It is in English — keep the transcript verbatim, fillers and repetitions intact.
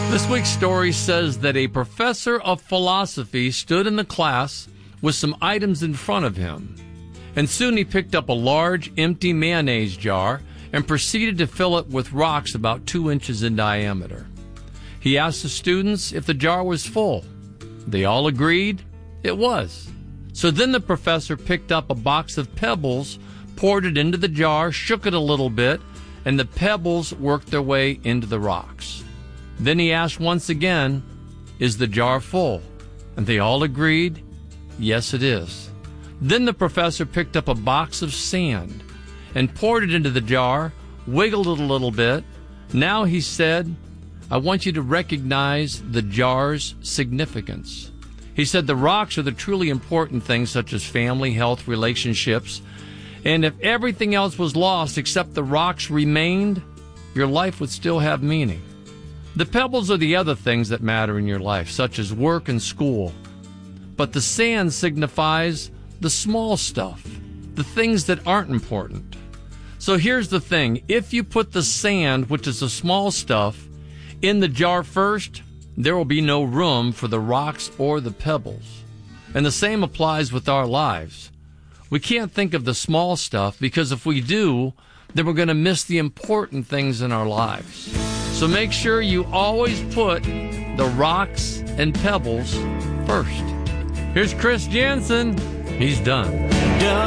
This week's story says that a professor of philosophy stood in the class with some items in front of him, and soon he picked up a large, empty mayonnaise jar and proceeded to fill it with rocks about two inches in diameter. He asked the students if the jar was full. They all agreed it was. So then the professor picked up a box of pebbles, poured it into the jar, shook it a little bit, and the pebbles worked their way into the rocks. Then he asked once again, "Is the jar full?" And they all agreed, yes, it is. Then the professor picked up a box of sand and poured it into the jar, wiggled it a little bit. Now he said, "I want you to recognize the jar's significance." He said the rocks are the truly important things, such as family, health, relationships. And if everything else was lost except the rocks remained, your life would still have meaning. The pebbles are the other things that matter in your life, such as work and school. But the sand signifies the small stuff, the things that aren't important. So here's the thing. If you put the sand, which is the small stuff, in the jar first, there will be no room for the rocks or the pebbles. And the same applies with our lives. We can't think of the small stuff, because if we do, then we're going to miss the important things in our lives. So make sure you always put the rocks and pebbles first. Here's Chris Jansen. He's done. Done.